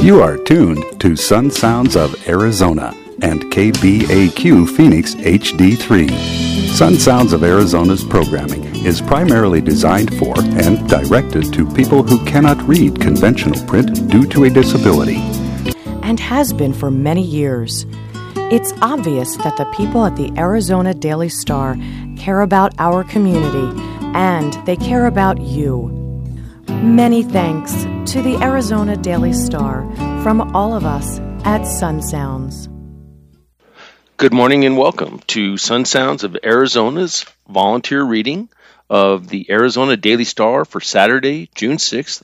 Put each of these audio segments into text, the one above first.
You are tuned to Sun Sounds of Arizona and KBAQ Phoenix HD3. Sun Sounds of Arizona's programming is primarily designed for and directed to people who cannot read conventional print due to a disability. And has been for many years. It's obvious that the people at the Arizona Daily Star care about our community, and they care about you. Many thanks to the Arizona Daily Star from all of us at Sun Sounds. Good morning and welcome to Sun Sounds of Arizona's volunteer reading of the Arizona Daily Star for Saturday, June 6th,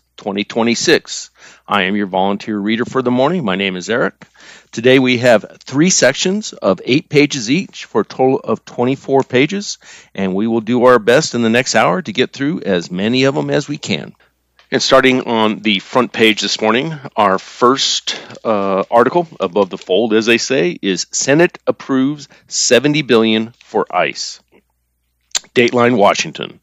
2026. I am your volunteer reader for the morning. My name is Eric. Today we have 3 sections of 8 pages each for a total of 24 pages, and we will do our best in the next hour to get through as many of them as we can. And starting on the front page this morning, our first article above the fold, as they say, is Senate approves $70 billion for ICE. Dateline, Washington.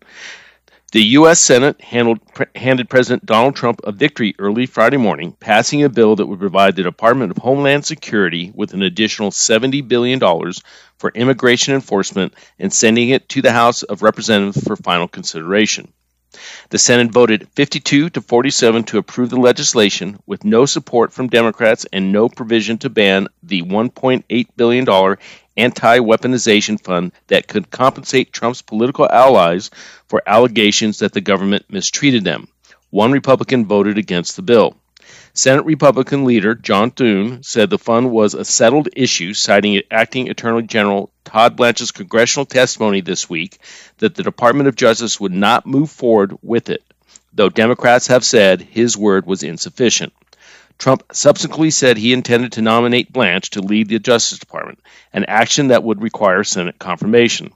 The U.S. Senate handed President Donald Trump a victory early Friday morning, passing a bill that would provide the Department of Homeland Security with an additional $70 billion for immigration enforcement and sending it to the House of Representatives for final consideration. The Senate voted 52 to 47 to approve the legislation, with no support from Democrats and no provision to ban the $1.8 billion anti-weaponization fund that could compensate Trump's political allies for allegations that the government mistreated them. One Republican voted against the bill. Senate Republican leader John Thune said the fund was a settled issue, citing Acting Attorney General Todd Blanche's congressional testimony this week that the Department of Justice would not move forward with it, though Democrats have said his word was insufficient. Trump subsequently said he intended to nominate Blanche to lead the Justice Department, an action that would require Senate confirmation.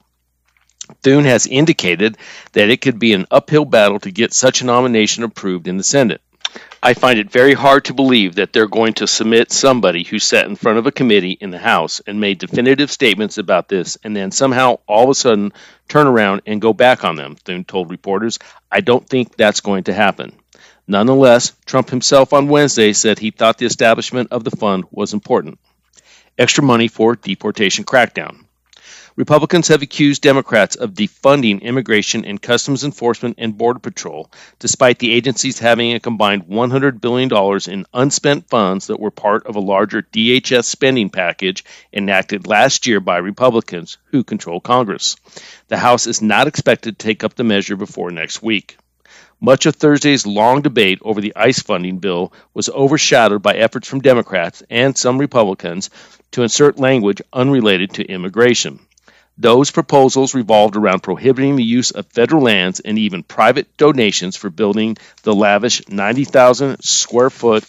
Thune has indicated that it could be an uphill battle to get such a nomination approved in the Senate. I find it very hard to believe that they're going to submit somebody who sat in front of a committee in the House and made definitive statements about this and then somehow all of a sudden turn around and go back on them, Thune told reporters. I don't think that's going to happen. Nonetheless, Trump himself on Wednesday said he thought the establishment of the fund was important. Extra money for deportation crackdown. Republicans have accused Democrats of defunding Immigration and Customs Enforcement and Border Patrol, despite the agencies having a combined $100 billion in unspent funds that were part of a larger DHS spending package enacted last year by Republicans who control Congress. The House is not expected to take up the measure before next week. Much of Thursday's long debate over the ICE funding bill was overshadowed by efforts from Democrats and some Republicans to insert language unrelated to immigration. Those proposals revolved around prohibiting the use of federal lands and even private donations for building the lavish 90,000 square foot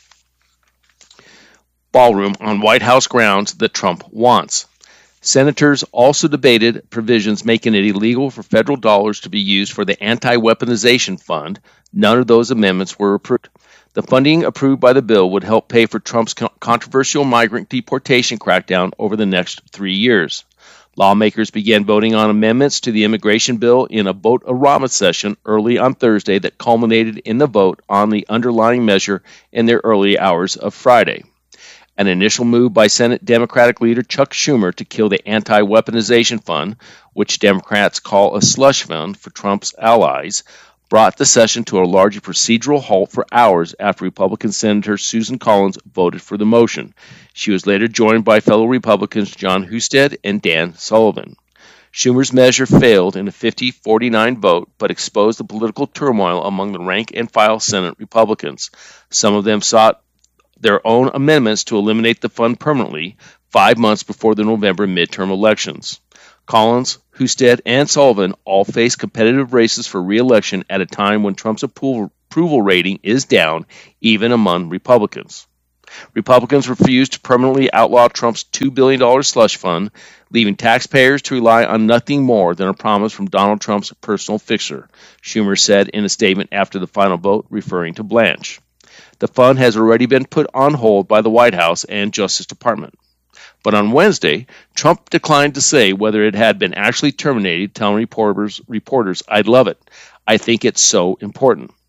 ballroom on White House grounds that Trump wants. Senators also debated provisions making it illegal for federal dollars to be used for the anti-weaponization fund. None of those amendments were approved. The funding approved by the bill would help pay for Trump's controversial migrant deportation crackdown over the next 3 years. Lawmakers began voting on amendments to the immigration bill in a vote-a-rama session early on Thursday that culminated in the vote on the underlying measure in their early hours of Friday. An initial move by Senate Democratic leader Chuck Schumer to kill the anti-weaponization fund, which Democrats call a slush fund for Trump's allies, brought the session to a larger procedural halt for hours after Republican Senator Susan Collins voted for the motion. She was later joined by fellow Republicans Jon Husted and Dan Sullivan. Schumer's measure failed in a 50-49 vote, but exposed the political turmoil among the rank-and-file Senate Republicans. Some of them sought their own amendments to eliminate the fund permanently 5 months before the November midterm elections. Collins, Husted, and Sullivan all face competitive races for re-election at a time when Trump's approval rating is down, even among Republicans. Republicans refused to permanently outlaw Trump's $2 billion slush fund, leaving taxpayers to rely on nothing more than a promise from Donald Trump's personal fixer, Schumer said in a statement after the final vote, referring to Blanche. The fund has already been put on hold by the White House and Justice Department. But on Wednesday, Trump declined to say whether it had been actually terminated, telling reporters, "I'd love it. I think it's so important."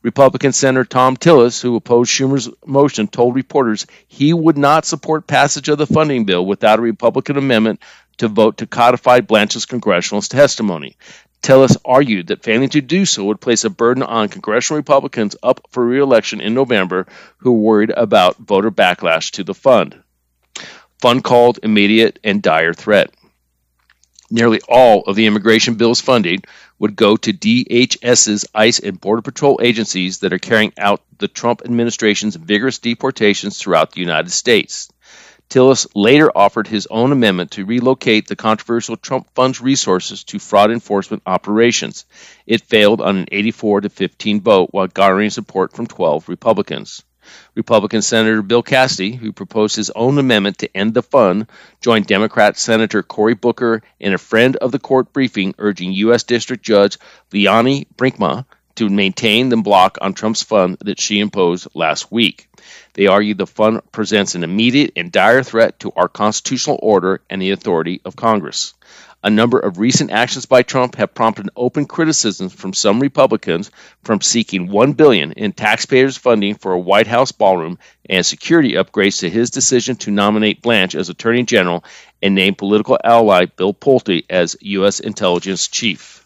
Republican Senator Tom Tillis, who opposed Schumer's motion, told reporters he would not support passage of the funding bill without a Republican amendment to vote to codify Blanche's congressional testimony. Tillis argued that failing to do so would place a burden on congressional Republicans up for re-election in November who were worried about voter backlash to the fund. Fund called immediate and dire threat. Nearly all of the immigration bill's funding would go to DHS's ICE and Border Patrol agencies that are carrying out the Trump administration's vigorous deportations throughout the United States. Tillis later offered his own amendment to relocate the controversial Trump funds resources to fraud enforcement operations. It failed on an 84-15 vote while garnering support from 12 Republicans. Republican Senator Bill Cassidy, who proposed his own amendment to end the fund, joined Democrat Senator Cory Booker in a friend of the court briefing urging U.S. District Judge Leonie Brinkma to maintain the block on Trump's fund that she imposed last week. They argued the fund presents an immediate and dire threat to our constitutional order and the authority of Congress. A number of recent actions by Trump have prompted open criticism from some Republicans, from seeking $1 billion in taxpayers' funding for a White House ballroom and security upgrades to his decision to nominate Blanche as Attorney General and name political ally Bill Pulte as U.S. Intelligence Chief.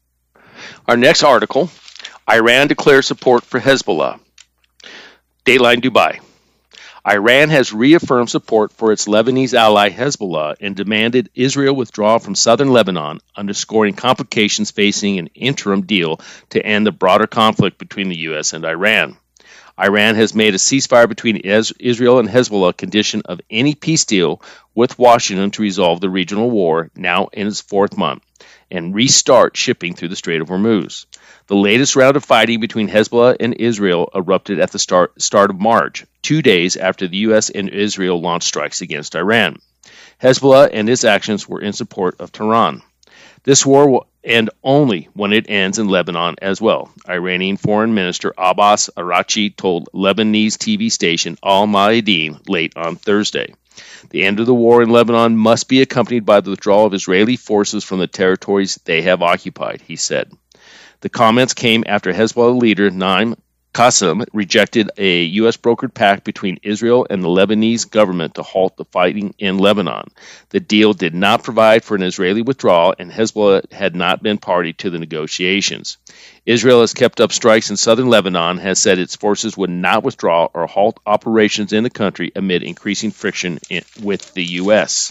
Our next article, Iran declares support for Hezbollah. Dateline Dubai. Iran has reaffirmed support for its Lebanese ally Hezbollah and demanded Israel withdraw from southern Lebanon, underscoring complications facing an interim deal to end the broader conflict between the U.S. and Iran. Iran has made a ceasefire between Israel and Hezbollah a condition of any peace deal with Washington to resolve the regional war, now in its fourth month, and restart shipping through the Strait of Hormuz. The latest round of fighting between Hezbollah and Israel erupted at the start of March, 2 days after the U.S. and Israel launched strikes against Iran. Hezbollah and its actions were in support of Tehran. This war will end only when it ends in Lebanon as well, Iranian Foreign Minister Abbas Araghchi told Lebanese TV station Al Mayadeen late on Thursday. The end of the war in Lebanon must be accompanied by the withdrawal of Israeli forces from the territories they have occupied, he said. The comments came after Hezbollah leader Naim Qassem rejected a U.S. brokered pact between Israel and the Lebanese government to halt the fighting in Lebanon. The deal did not provide for an Israeli withdrawal, and Hezbollah had not been party to the negotiations. Israel has kept up strikes in southern Lebanon, has said its forces would not withdraw or halt operations in the country amid increasing friction with the U.S.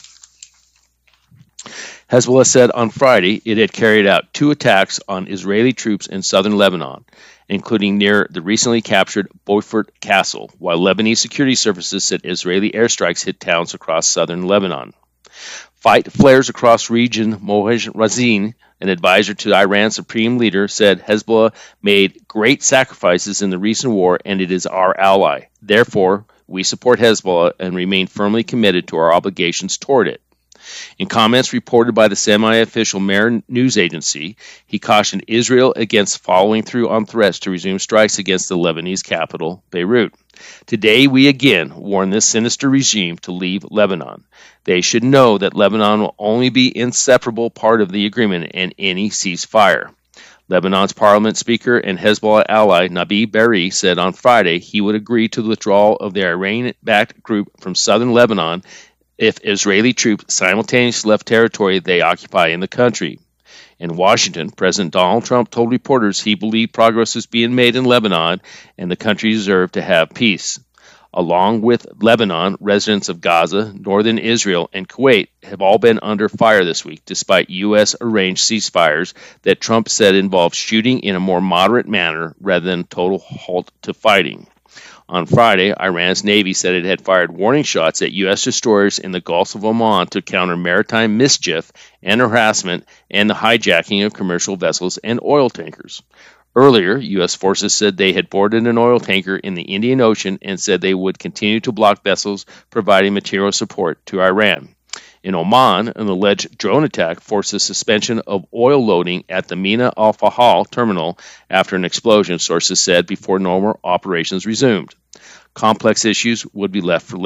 Hezbollah said on Friday it had carried out 2 attacks on Israeli troops in southern Lebanon, including near the recently captured Beaufort Castle, while Lebanese security services said Israeli airstrikes hit towns across southern Lebanon. Fight flares across region. Mohsen Razin, an advisor to Iran's supreme leader, said Hezbollah made great sacrifices in the recent war and it is our ally. Therefore, we support Hezbollah and remain firmly committed to our obligations toward it. In comments reported by the semi-official Mehr news agency, he cautioned Israel against following through on threats to resume strikes against the Lebanese capital, Beirut. Today, we again warn this sinister regime to leave Lebanon. They should know that Lebanon will only be an inseparable part of the agreement and any ceasefire. Lebanon's parliament speaker and Hezbollah ally Nabi Berri said on Friday he would agree to the withdrawal of the Iran-backed group from southern Lebanon if Israeli troops simultaneously left territory they occupy in the country. In Washington, President Donald Trump told reporters he believed progress is being made in Lebanon and the country deserved to have peace. Along with Lebanon, residents of Gaza, northern Israel, and Kuwait have all been under fire this week, despite U.S.-arranged ceasefires that Trump said involved shooting in a more moderate manner rather than total halt to fighting. On Friday, Iran's Navy said it had fired warning shots at U.S. destroyers in the Gulf of Oman to counter maritime mischief and harassment and the hijacking of commercial vessels and oil tankers. Earlier, U.S. forces said they had boarded an oil tanker in the Indian Ocean and said they would continue to block vessels providing material support to Iran. In Oman, an alleged drone attack forced the suspension of oil loading at the Mina Al Fahal terminal after an explosion, sources said, before normal operations resumed. Complex issues would be left for later.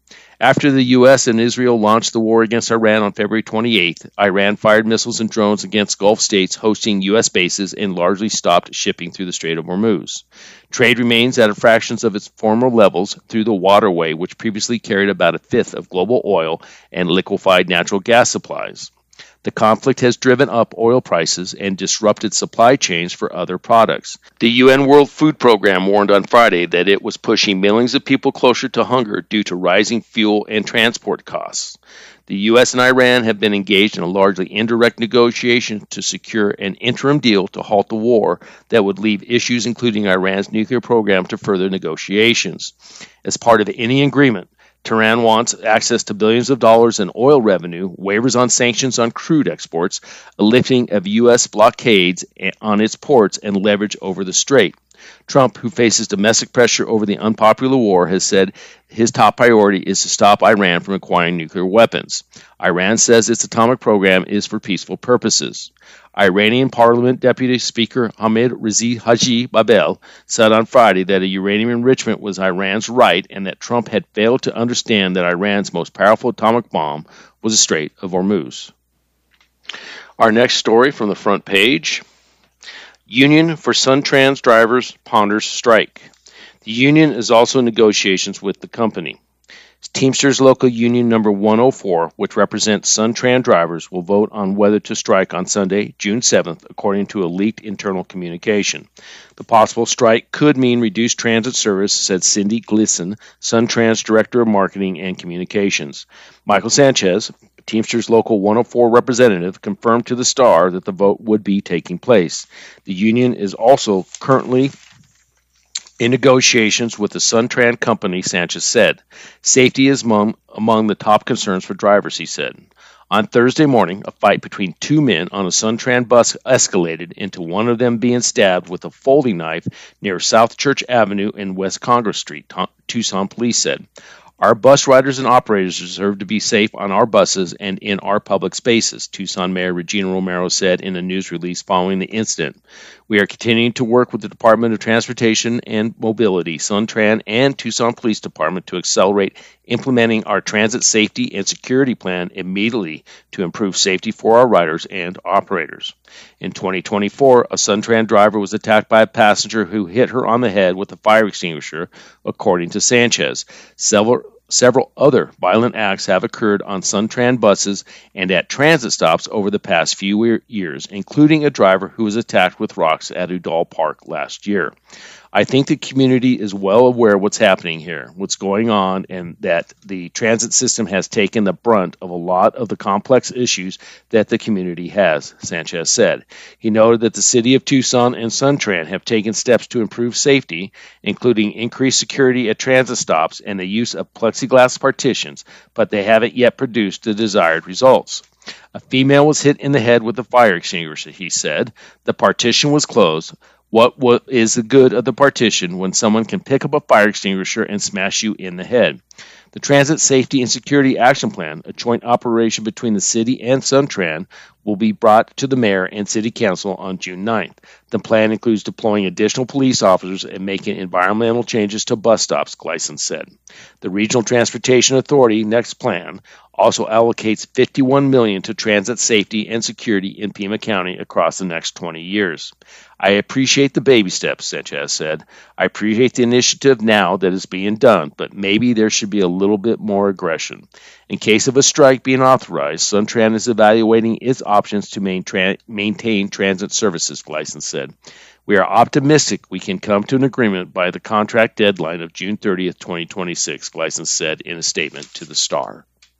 After the U.S. and Israel launched the war against Iran on February 28th, Iran fired missiles and drones against Gulf states hosting U.S. bases and largely stopped shipping through the Strait of Hormuz. Trade remains at a fraction of its former levels through the waterway, which previously carried about a fifth of global oil and liquefied natural gas supplies. The conflict has driven up oil prices and disrupted supply chains for other products. The UN World Food Program warned on Friday that it was pushing millions of people closer to hunger due to rising fuel and transport costs. The U.S. and Iran have been engaged in a largely indirect negotiation to secure an interim deal to halt the war that would leave issues including Iran's nuclear program to further negotiations. As part of any agreement, Tehran wants access to billions of dollars in oil revenue, waivers on sanctions on crude exports, a lifting of U.S. blockades on its ports, and leverage over the strait. Trump, who faces domestic pressure over the unpopular war, has said his top priority is to stop Iran from acquiring nuclear weapons. Iran says its atomic program is for peaceful purposes. Iranian Parliament Deputy Speaker Hamid Reza Haji Babel said on Friday that a uranium enrichment was Iran's right and that Trump had failed to understand that Iran's most powerful atomic bomb was the Strait of Hormuz. Our next story from the front page. Union for Suntrans drivers ponders strike. The union is also in negotiations with the company. Teamsters Local Union Number 104, which represents Suntran drivers, will vote on whether to strike on Sunday, June 7th, according to a leaked internal communication. The possible strike could mean reduced transit service, said Cindy Glisson, Suntran's Director of Marketing and Communications. Michael Sanchez, Teamsters Local 104 representative, confirmed to the Star that the vote would be taking place. The union is also currently in negotiations with the Suntran company, Sanchez said. Safety is among the top concerns for drivers, he said. On Thursday morning, a fight between two men on a Suntran bus escalated into one of them being stabbed with a folding knife near South Church Avenue and West Congress Street, Tucson police said. Our bus riders and operators deserve to be safe on our buses and in our public spaces, Tucson Mayor Regina Romero said in a news release following the incident. We are continuing to work with the Department of Transportation and Mobility, Suntran, and Tucson Police Department to accelerate implementing our transit safety and security plan immediately to improve safety for our riders and operators. In 2024, a Suntran driver was attacked by a passenger who hit her on the head with a fire extinguisher, according to Sanchez. Several other violent acts have occurred on Suntran buses and at transit stops over the past few years, including a driver who was attacked with rocks at Udall Park last year. I think the community is well aware of what's happening here, what's going on, and that the transit system has taken the brunt of a lot of the complex issues that the community has, Sanchez said. He noted that the city of Tucson and Suntran have taken steps to improve safety, including increased security at transit stops and the use of plexiglass partitions, but they haven't yet produced the desired results. A female was hit in the head with a fire extinguisher, he said. The partition was closed. What is the good of the partition when someone can pick up a fire extinguisher and smash you in the head? The Transit Safety and Security Action Plan, a joint operation between the city and Suntran, will be brought to the mayor and city council on June 9th. The plan includes deploying additional police officers and making environmental changes to bus stops, Gleason said. The Regional Transportation Authority next plan also allocates $51 million to transit safety and security in Pima County across the next 20 years. I appreciate the baby steps, Sanchez said. I appreciate the initiative now that is being done, but maybe there should be a little bit more aggression. In case of a strike being authorized, Suntran is evaluating its options to maintain transit services, Gleason said. We are optimistic we can come to an agreement by the contract deadline of June 30th, 2026, Gleason said in a statement to the Star.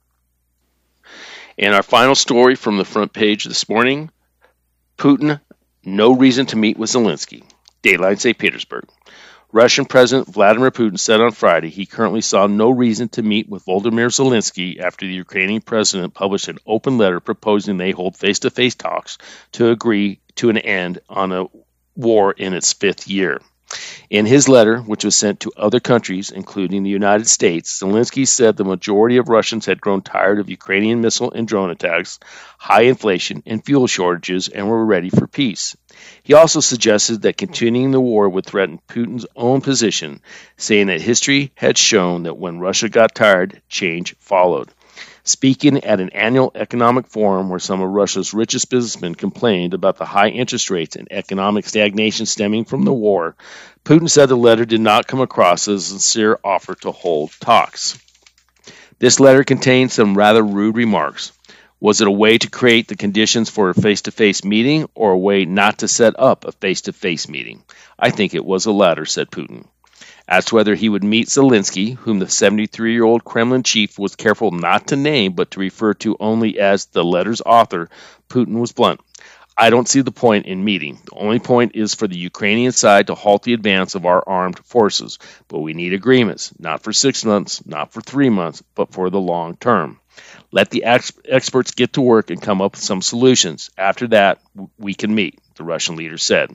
And our final story from the front page this morning, Putin, no reason to meet with Zelensky. Dayline St. Petersburg. Russian President Vladimir Putin said on Friday he currently saw no reason to meet with Volodymyr Zelensky after the Ukrainian president published an open letter proposing they hold face-to-face talks to agree to an end on a war in its fifth year. In his letter, which was sent to other countries, including the United States, Zelensky said the majority of Russians had grown tired of Ukrainian missile and drone attacks, high inflation, and fuel shortages, and were ready for peace. He also suggested that continuing the war would threaten Putin's own position, saying that history had shown that when Russia got tired, change followed. Speaking at an annual economic forum where some of Russia's richest businessmen complained about the high interest rates and economic stagnation stemming from the war, Putin said the letter did not come across as a sincere offer to hold talks. This letter contained some rather rude remarks. Was it a way to create the conditions for a face-to-face meeting or a way not to set up a face-to-face meeting? I think it was the latter, said Putin. As to whether he would meet Zelensky, whom the 73-year-old Kremlin chief was careful not to name but to refer to only as the letter's author, Putin was blunt. I don't see the point in meeting. The only point is for the Ukrainian side to halt the advance of our armed forces. But we need agreements, not for 6 months, not for 3 months, but for the long term. Let the experts get to work and come up with some solutions. After that, we can meet, the Russian leader said.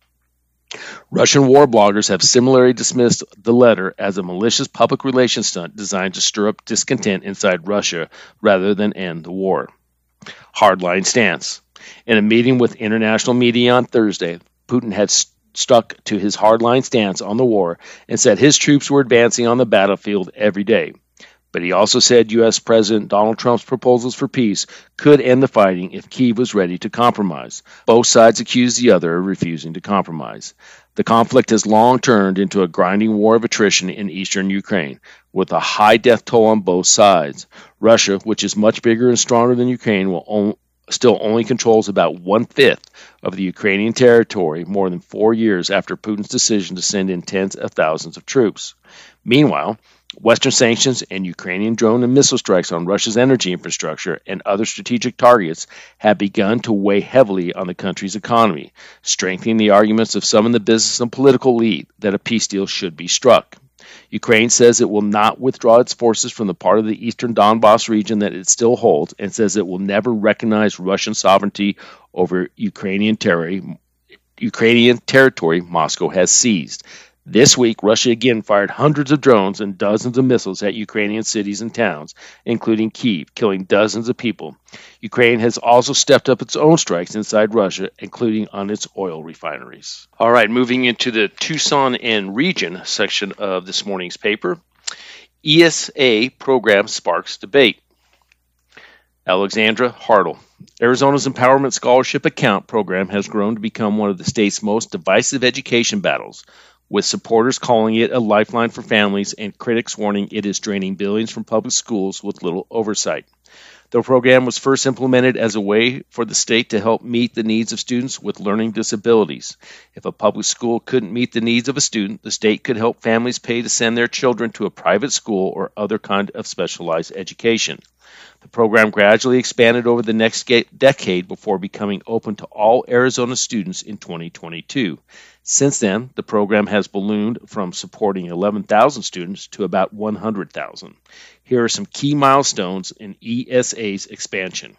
Russian war bloggers have similarly dismissed the letter as a malicious public relations stunt designed to stir up discontent inside Russia rather than end the war. Hardline stance. In a meeting with international media on Thursday, Putin had stuck to his hardline stance on the war and said his troops were advancing on the battlefield every day. But he also said U.S. President Donald Trump's proposals for peace could end the fighting if Kyiv was ready to compromise. Both sides accused the other of refusing to compromise. The conflict has long turned into a grinding war of attrition in eastern Ukraine, with a high death toll on both sides. Russia, which is much bigger and stronger than Ukraine, still only controls about 1/5 of the Ukrainian territory more than 4 years after Putin's decision to send in tens of thousands of troops. Meanwhile, Western sanctions and Ukrainian drone and missile strikes on Russia's energy infrastructure and other strategic targets have begun to weigh heavily on the country's economy, strengthening the arguments of some in the business and political elite that a peace deal should be struck. Ukraine says it will not withdraw its forces from the part of the eastern Donbas region that it still holds and says it will never recognize Russian sovereignty over Ukrainian territory Moscow has seized. This week, Russia again fired hundreds of drones and dozens of missiles at Ukrainian cities and towns, including Kyiv, killing dozens of people. Ukraine has also stepped up its own strikes inside Russia, including on its oil refineries. All right, moving into the Tucson and region section of this morning's paper. ESA program sparks debate. Alexandra Hartle. Arizona's Empowerment Scholarship Account program has grown to become one of the state's most divisive education battles, with supporters calling it a lifeline for families and critics warning it is draining billions from public schools with little oversight. The program was first implemented as a way for the state to help meet the needs of students with learning disabilities. If a public school couldn't meet the needs of a student, the state could help families pay to send their children to a private school or other kind of specialized education. The program gradually expanded over the next decade before becoming open to all Arizona students in 2022. Since then, the program has ballooned from supporting 11,000 students to about 100,000. Here are some key milestones in ESA's expansion.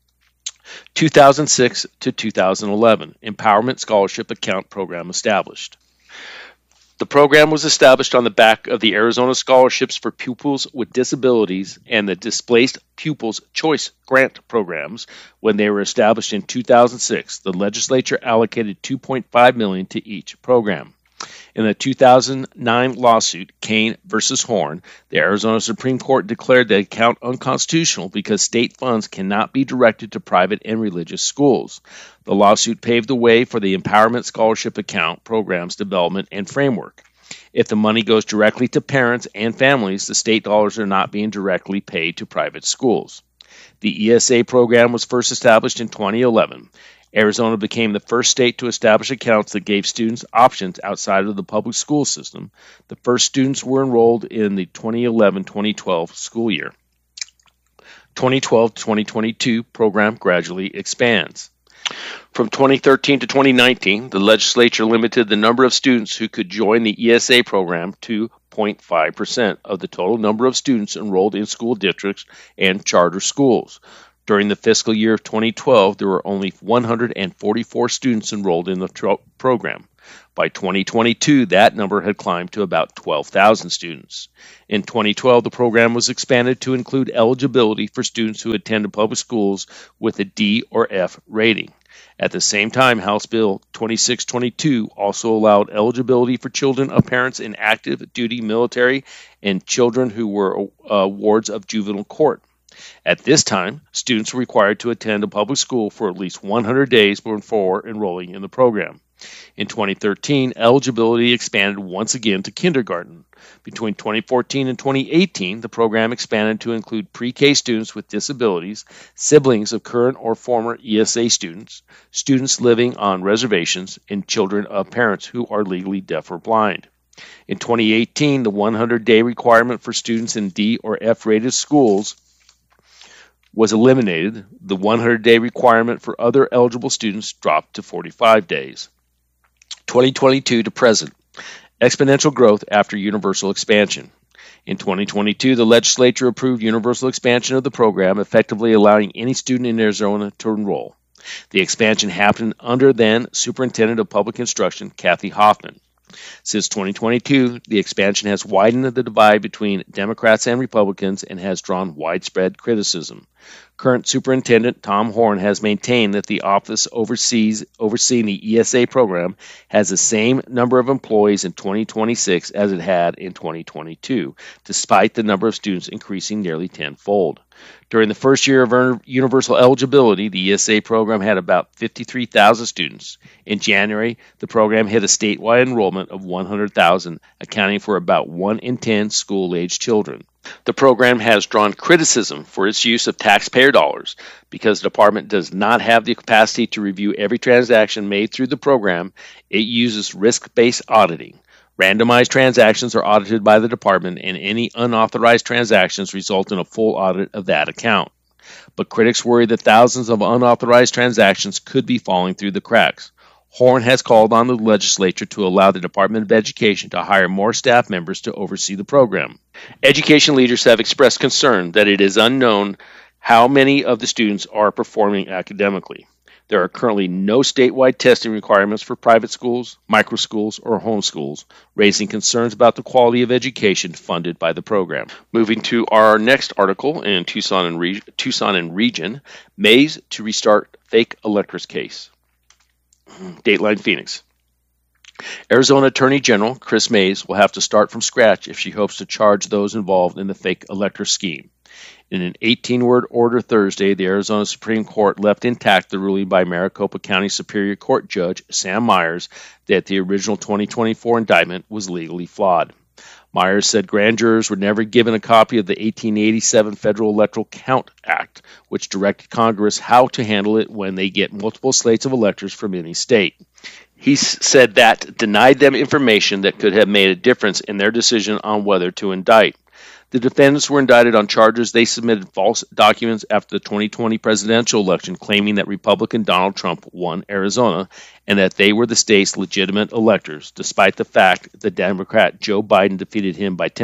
2006 to 2011, Empowerment Scholarship Account Program established. The program was established on the back of the Arizona Scholarships for Pupils with Disabilities and the Displaced Pupils Choice Grant programs. When they were established in 2006, the legislature allocated $2.5 million to each program. In the 2009 lawsuit, Kane versus Horn, the Arizona Supreme Court declared the account unconstitutional because state funds cannot be directed to private and religious schools. The lawsuit paved the way for the Empowerment Scholarship Account program's development and framework. If the money goes directly to parents and families, the state dollars are not being directly paid to private schools. The ESA program was first established in 2011. Arizona became the first state to establish accounts that gave students options outside of the public school system. The first students were enrolled in the 2011-2012 school year. 2012-2022 program gradually expands. From 2013 to 2019, the legislature limited the number of students who could join the ESA program to 0.5% of the total number of students enrolled in school districts and charter schools. During the fiscal year of 2012, there were only 144 students enrolled in the program. By 2022, that number had climbed to about 12,000 students. In 2012, the program was expanded to include eligibility for students who attended public schools with a D or F rating. At the same time, House Bill 2622 also allowed eligibility for children of parents in active duty military and children who were wards of juvenile court. At this time, students were required to attend a public school for at least 100 days before enrolling in the program. In 2013, eligibility expanded once again to kindergarten. Between 2014 and 2018, the program expanded to include pre-K students with disabilities, siblings of current or former ESA students, students living on reservations, and children of parents who are legally deaf or blind. In 2018, the 100-day requirement for students in D or F-rated schools was eliminated. The 100-day requirement for other eligible students dropped to 45 days. 2022 to present, exponential growth after universal expansion. In 2022, the legislature approved universal expansion of the program, effectively allowing any student in Arizona to enroll. The expansion happened under then Superintendent of Public Instruction, Kathy Hoffman. Since 2022, the expansion has widened the divide between Democrats and Republicans and has drawn widespread criticism. Current Superintendent Tom Horn has maintained that the office overseeing the ESA program has the same number of employees in 2026 as it had in 2022, despite the number of students increasing nearly tenfold. During the first year of universal eligibility, the ESA program had about 53,000 students. In January, the program hit a statewide enrollment of 100,000, accounting for about 1 in 10 school-aged children. The program has drawn criticism for its use of taxpayer dollars because the department does not have the capacity to review every transaction made through the program. It uses risk-based auditing. Randomized transactions are audited by the department, and any unauthorized transactions result in a full audit of that account. But critics worry that thousands of unauthorized transactions could be falling through the cracks. Horn has called on the legislature to allow the Department of Education to hire more staff members to oversee the program. Education leaders have expressed concern that it is unknown how many of the students are performing academically. There are currently no statewide testing requirements for private schools, microschools, or homeschools, raising concerns about the quality of education funded by the program. Moving to our next article in Tucson and Region, Mays to restart fake electors case. Dateline Phoenix. Arizona Attorney General Kris Mayes will have to start from scratch if she hopes to charge those involved in the fake elector scheme. In an 18-word order Thursday, the Arizona Supreme Court left intact the ruling by Maricopa County Superior Court Judge Sam Myers that the original 2024 indictment was legally flawed. Myers said grand jurors were never given a copy of the 1887 Federal Electoral Count Act, which directed Congress how to handle it when they get multiple slates of electors from any state. He said that denied them information that could have made a difference in their decision on whether to indict. The defendants were indicted on charges they submitted false documents after the 2020 presidential election claiming that Republican Donald Trump won Arizona and that they were the state's legitimate electors, despite the fact that Democrat Joe Biden defeated him by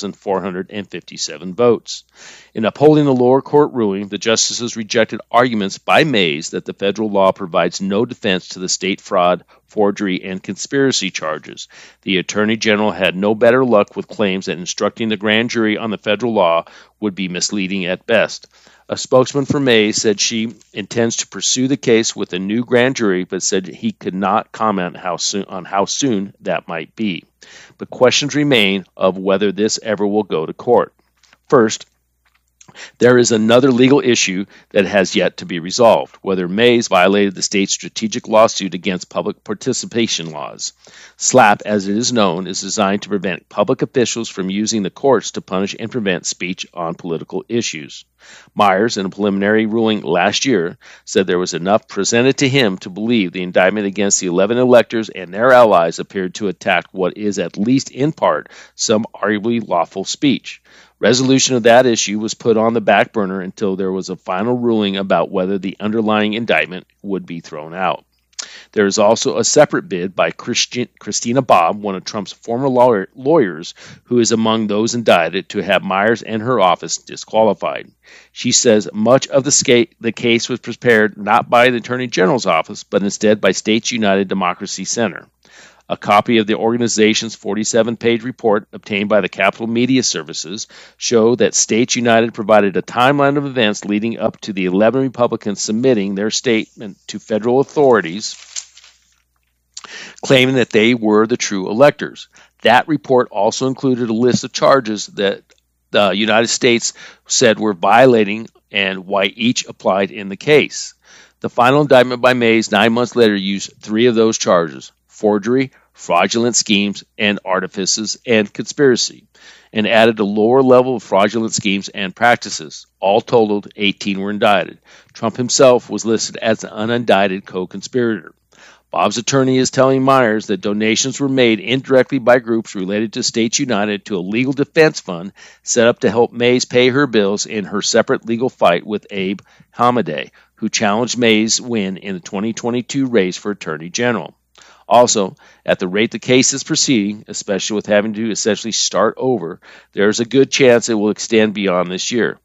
10,457 votes. In upholding the lower court ruling, the justices rejected arguments by Mayes that the federal law provides no defense to the state fraud, forgery, and conspiracy charges. The Attorney General had no better luck with claims that instructing the grand jury on the federal law would be misleading at best. A spokesman for Mayes said she intends to pursue the case with a new grand jury, but said he could not comment on how soon that might be. But questions remain of whether this ever will go to court. First, there is another legal issue that has yet to be resolved, whether Mayes violated the state's strategic lawsuit against public participation laws. SLAPP, as it is known, is designed to prevent public officials from using the courts to punish and prevent speech on political issues. Myers, in a preliminary ruling last year, said there was enough presented to him to believe the indictment against the 11 electors and their allies appeared to attack what is, at least in part, some arguably lawful speech. Resolution of that issue was put on the back burner until there was a final ruling about whether the underlying indictment would be thrown out. There is also a separate bid by Christina Bobb, one of Trump's former lawyers, who is among those indicted, to have Myers and her office disqualified. She says much of the case was prepared not by the Attorney General's office, but instead by States United Democracy Center. A copy of the organization's 47-page report obtained by the Capitol Media Services showed that States United provided a timeline of events leading up to the 11 Republicans submitting their statement to federal authorities, claiming that they were the true electors. That report also included a list of charges that the United States said were violating and why each applied in the case. The final indictment by Mays 9 months later used 3 of those charges: forgery, fraudulent schemes and artifices, and conspiracy, and added a lower level of fraudulent schemes and practices. All totaled, 18 were indicted. Trump himself was listed as an unindicted co-conspirator. Bob's attorney is telling Myers that donations were made indirectly by groups related to States United to a legal defense fund set up to help Mays pay her bills in her separate legal fight with Abe Hamadeh, who challenged Mays' win in the 2022 race for Attorney General. Also, at the rate the case is proceeding, especially with having to essentially start over, there is a good chance it will extend beyond this year.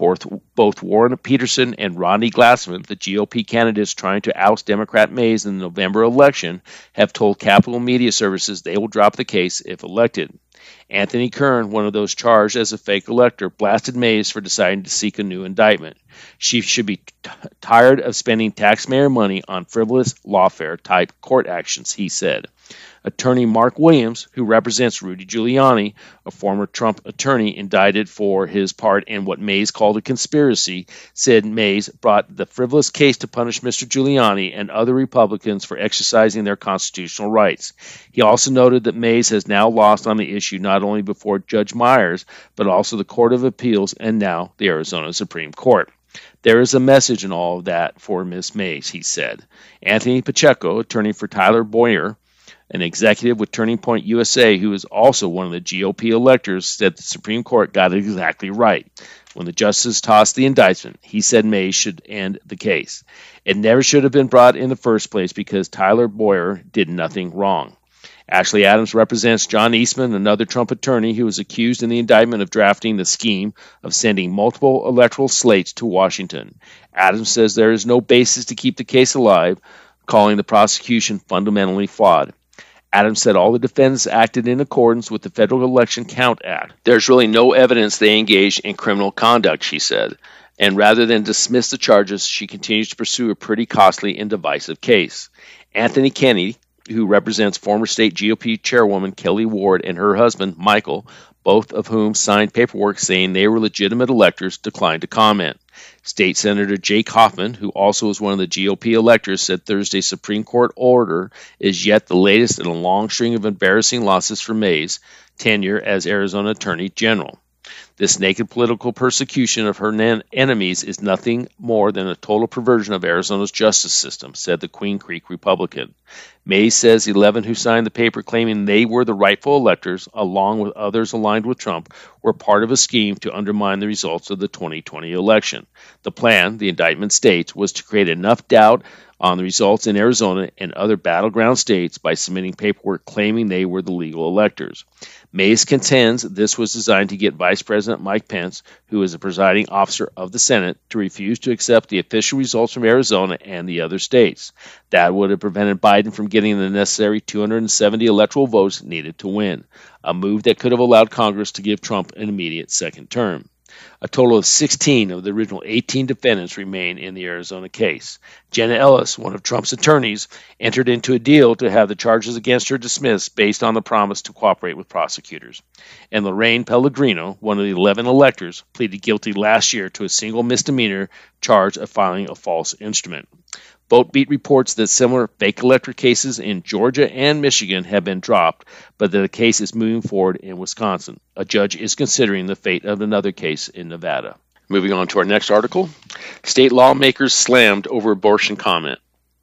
Both Warren Peterson and Rodney Glassman, the GOP candidates trying to oust Democrat Mays in the November election, have told Capitol Media Services they will drop the case if elected. Anthony Kern, one of those charged as a fake elector, blasted Mays for deciding to seek a new indictment. She should be tired of spending taxpayer money on frivolous lawfare-type court actions, he said. Attorney Mark Williams, who represents Rudy Giuliani, a former Trump attorney indicted for his part in what Mays called a conspiracy, said Mays brought the frivolous case to punish Mr. Giuliani and other Republicans for exercising their constitutional rights. He also noted that Mays has now lost on the issue not only before Judge Myers, but also the Court of Appeals and now the Arizona Supreme Court. There is a message in all of that for Ms. Mays, he said. Anthony Pacheco, attorney for Tyler Boyer, an executive with Turning Point USA, who is also one of the GOP electors, said the Supreme Court got it exactly right. When the justice tossed the indictment, he said Mays should end the case. It never should have been brought in the first place because Tyler Boyer did nothing wrong. Ashley Adams represents John Eastman, another Trump attorney who was accused in the indictment of drafting the scheme of sending multiple electoral slates to Washington. Adams says there is no basis to keep the case alive, calling the prosecution fundamentally flawed. Adams said all the defendants acted in accordance with the Federal Election Count Act. There's really no evidence they engaged in criminal conduct, she said. And rather than dismiss the charges, she continues to pursue a pretty costly and divisive case. Anthony Kennedy, who represents former state GOP chairwoman Kelly Ward and her husband, Michael, both of whom signed paperwork saying they were legitimate electors, declined to comment. State Senator Jake Hoffman, who also is one of the GOP electors, said Thursday's Supreme Court order is yet the latest in a long string of embarrassing losses for Mays' tenure as Arizona Attorney General. This naked political persecution of her enemies is nothing more than a total perversion of Arizona's justice system, said the Queen Creek Republican. Mays says 11 who signed the paper claiming they were the rightful electors, along with others aligned with Trump, were part of a scheme to undermine the results of the 2020 election. The plan, the indictment states, was to create enough doubt on the results in Arizona and other battleground states by submitting paperwork claiming they were the legal electors. Mays contends this was designed to get Vice President Mike Pence, who is the presiding officer of the Senate, to refuse to accept the official results from Arizona and the other states. That would have prevented Biden from getting the necessary 270 electoral votes needed to win, a move that could have allowed Congress to give Trump an immediate second term. A total of 16 of the original 18 defendants remain in the Arizona case. Jenna Ellis, one of Trump's attorneys, entered into a deal to have the charges against her dismissed based on the promise to cooperate with prosecutors. And Lorraine Pellegrino, one of the 11 electors, pleaded guilty last year to a single misdemeanor charge of filing a false instrument. Boatbeat reports that similar fake elector cases in Georgia and Michigan have been dropped, but that a case is moving forward in Wisconsin. A judge is considering the fate of another case in Nevada. Moving on to our next article. State lawmakers slammed over abortion comment.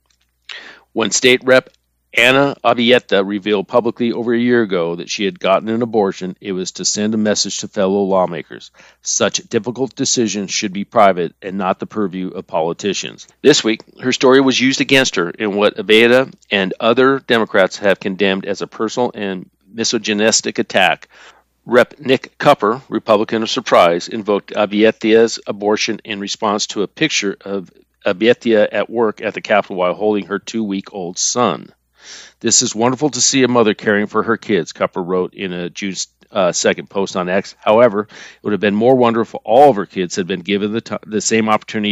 When State Rep. Ana Avieta revealed publicly over a year ago that she had gotten an abortion, it was to send a message to fellow lawmakers. Such difficult decisions should be private and not the purview of politicians. This week, her story was used against her in what Avieta and other Democrats have condemned as a personal and misogynistic attack. Rep. Nick Cupper, Republican of Surprise, invoked Avieta's abortion in response to a picture of Avieta at work at the Capitol while holding her 2-week-old son. This is wonderful to see a mother caring for her kids, Cupper wrote in a June 2nd post on X. However, it would have been more wonderful if all of her kids had been given the same opportunity